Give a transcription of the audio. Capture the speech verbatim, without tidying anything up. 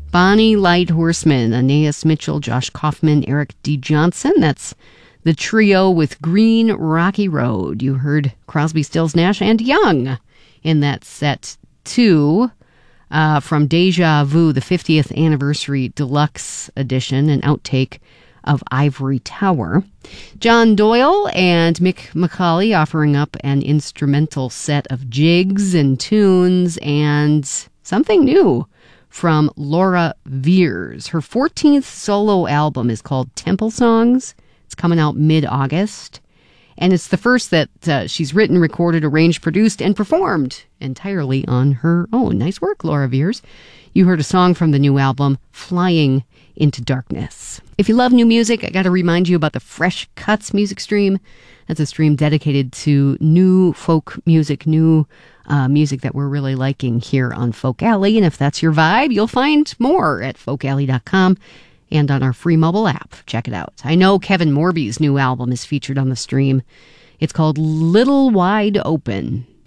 Bonnie Light Horseman, Aeneas Mitchell, Josh Kaufman, Eric D. Johnson. That's the trio with Green Rocky Road. You heard Crosby, Stills, Nash, and Young in that set, too, uh, from Deja Vu, the fiftieth Anniversary Deluxe Edition, an outtake of Ivory Tower. John Doyle and Mick McCauley offering up an instrumental set of jigs and tunes, and something new from Laura Veers. Her fourteenth solo album is called Temple Songs. It's coming out mid-August, and it's the first that uh, she's written, recorded, arranged, produced, and performed entirely on her own. Nice work, Laura Veers. You heard a song from the new album, Flying into Darkness. If you love new music, I got to remind you about the Fresh Cuts music stream. That's a stream dedicated to new folk music, new uh, music that we're really liking here on Folk Alley. And if that's your vibe, you'll find more at folk alley dot com and on our free mobile app. Check it out. I know Kevin Morby's new album is featured on the stream. It's called Little Wide Open.